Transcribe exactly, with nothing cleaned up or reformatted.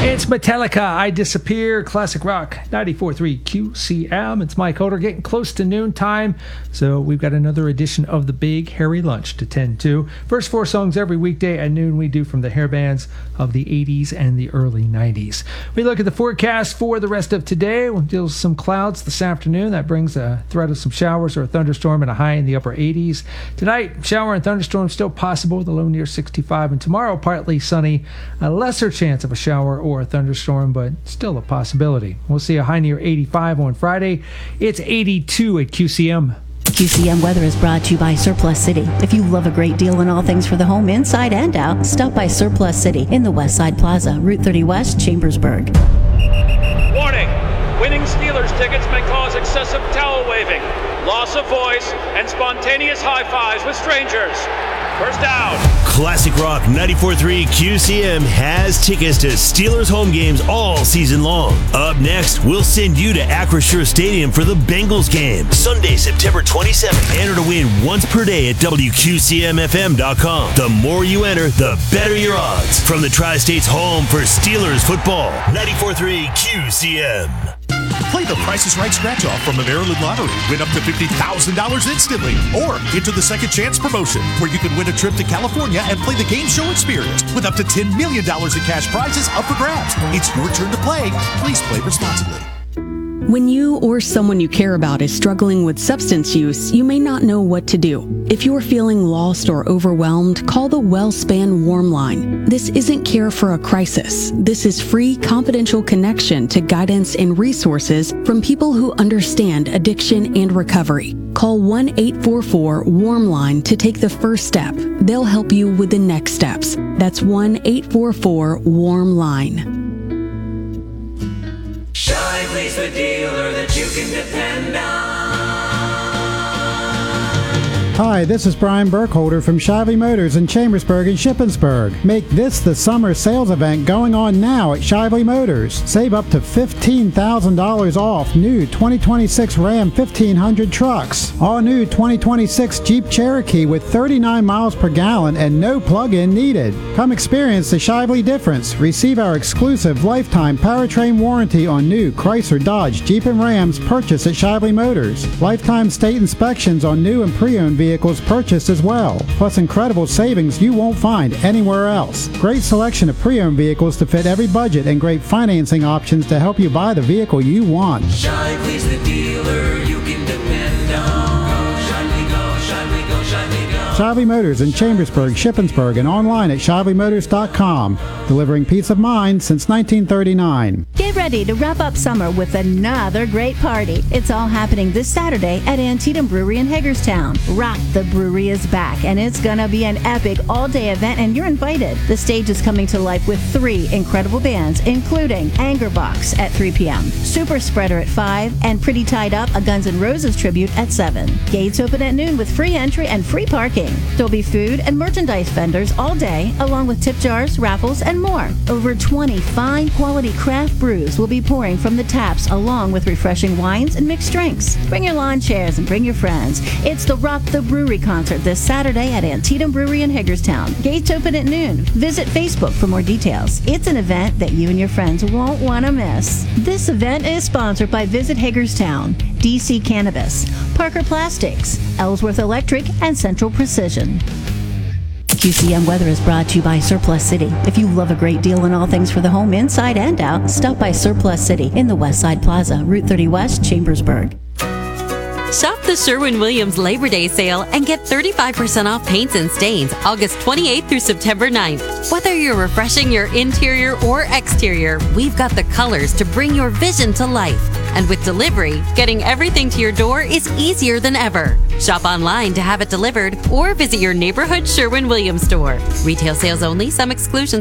It's Metallica, I Disappear, classic rock, ninety-four point three Q C M. It's Mike Holder, getting close to noontime, so we've got another edition of the Big Hairy Lunch to tend to. First four songs every weekday at noon we do from the hair bands of the eighties and the early nineties. We look at the forecast for the rest of today. We'll deal with some clouds this afternoon. That brings a threat of some showers or a thunderstorm and a high in the upper eighties. Tonight, shower and thunderstorm still possible, the low near sixty-five. And tomorrow, partly sunny, a lesser chance of a shower or a thunderstorm, but still a possibility. We'll see a high near eighty-five on Friday. It's eighty-two at Q C M. Q C M weather is brought to you by Surplus City. If you love a great deal on all things for the home, inside and out, stop by Surplus City in the West Side Plaza, Route thirty West, Chambersburg. Warning! Winning Steelers tickets may cause excessive towel waving, loss of voice, and spontaneous high fives with strangers. First down. Classic Rock ninety-four point three Q C M has tickets to Steelers home games all season long. Up next, we'll send you to Acrisure Stadium for the Bengals game, Sunday, September twenty-seventh. Enter to win once per day at W Q C M F M dot com. The more you enter, the better your odds. From the Tri-State's home for Steelers football, ninety-four point three Q C M. Play the Price is Right scratch-off from the Maryland Lottery. Win up to fifty thousand dollars instantly. Or enter the Second Chance promotion, where you can win a trip to California and play the game show experience with up to ten million dollars in cash prizes up for grabs. It's your turn to play. Please play responsibly. When you or someone you care about is struggling with substance use, you may not know what to do. If you're feeling lost or overwhelmed, call the WellSpan Warm Line. This isn't care for a crisis. This is free, confidential connection to guidance and resources from people who understand addiction and recovery. Call one eight four four warm line to take the first step. They'll help you with the next steps. That's one eight four four warm line. Shively's the dealer that you can depend on. Hi, this is Brian Burkholder from Shively Motors in Chambersburg and Shippensburg. Make this the summer sales event going on now at Shively Motors. Save up to fifteen thousand dollars off new twenty twenty-six Ram fifteen hundred trucks. All new twenty twenty-six Jeep Cherokee with thirty-nine miles per gallon and no plug-in needed. Come experience the Shively difference. Receive our exclusive lifetime powertrain warranty on new Chrysler, Dodge, Jeep, and Rams purchased at Shively Motors. Lifetime state inspections on new and pre-owned vehicles vehicles purchased as well, plus incredible savings you won't find anywhere else. Great selection of pre-owned vehicles to fit every budget and great financing options to help you buy the vehicle you want. Shively's the dealer you can depend on. Go, Shively, go, Shively, go, Shively, go. Shively Motors in Chambersburg, Shippensburg, and online at shively motors dot com. Delivering peace of mind since nineteen thirty-nine. Get ready to wrap up summer with another great party. It's all happening this Saturday at Antietam Brewery in Hagerstown. Rock the Brewery is back, and it's gonna be an epic all-day event, and you're invited. The stage is coming to life with three incredible bands, including Angerbox at three p.m., Super Spreader at five, and Pretty Tied Up, a Guns N' Roses tribute at seven. Gates open at noon with free entry and free parking. There'll be food and merchandise vendors all day, along with tip jars, raffles, and more. Over twenty fine quality craft brews will be pouring from the taps, along with refreshing wines and mixed drinks. Bring your lawn chairs and bring your friends. It's the Rock the Brewery concert this Saturday at Antietam Brewery in Hagerstown. Gates open at noon. Visit Facebook for more details. It's an event that you and your friends won't want to miss. This event is sponsored by Visit Hagerstown, D C Cannabis, Parker Plastics, Ellsworth Electric, and Central Precision. Q C M weather is brought to you by Surplus City. If you love a great deal on all things for the home, inside and out, stop by Surplus City in the West Side Plaza, Route thirty West, Chambersburg. Shop the Sherwin-Williams Labor Day sale and get thirty-five percent off paints and stains August twenty-eighth through September ninth. Whether you're refreshing your interior or exterior, we've got the colors to bring your vision to life. And with delivery, getting everything to your door is easier than ever. Shop online to have it delivered or visit your neighborhood Sherwin-Williams store. Retail sales only, some exclusions